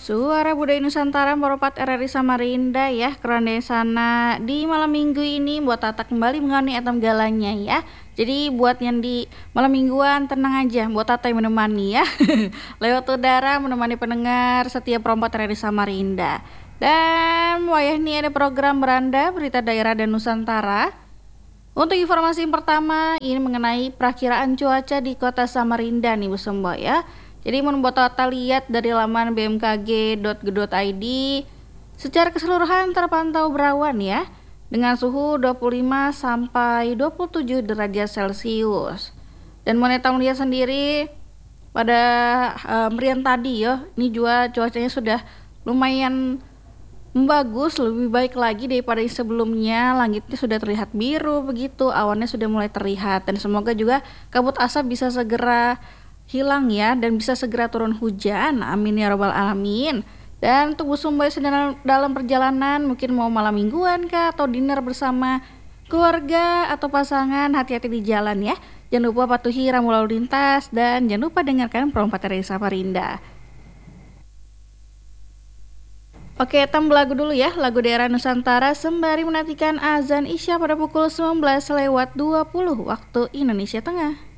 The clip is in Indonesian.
Suara Budaya Nusantara merupakan RRI Samarinda ya, keren di sana. Di malam minggu ini buat Tata kembali mengalami atam galanya ya. Jadi buat yang di malam mingguan tenang aja, buat Tata yang menemani ya. Lewat udara menemani pendengar setiap perompat RRI Samarinda. Dan wayah nih ada program beranda berita daerah dan Nusantara. Untuk informasi yang pertama, ini mengenai perakiraan cuaca di kota Samarinda nih Bu Sembo ya. Jadi membuat Tata lihat dari laman bmkg.go.id, secara keseluruhan terpantau berawan ya, dengan suhu 25 sampai 27 derajat Celcius. Dan Moneta melihat sendiri pada merian tadi ya, ini juga cuacanya sudah lumayan bagus, lebih baik lagi daripada yang sebelumnya. Langitnya sudah terlihat biru begitu, awannya sudah mulai terlihat, dan semoga juga kabut asap bisa segera hilang ya, dan bisa segera turun hujan. Amin ya robbal alamin. Dan untuk Bu Sumbai sedang dalam perjalanan, mungkin mau malam mingguan kah atau dinner bersama keluarga atau pasangan, hati-hati di jalan ya. Jangan lupa patuhi rambu lalu lintas dan jangan lupa dengarkan perompat dari Samarinda. Oke, tambah lagu dulu ya, lagu daerah Nusantara sembari menantikan azan Isya pada pukul 19 lewat 20 waktu Indonesia Tengah.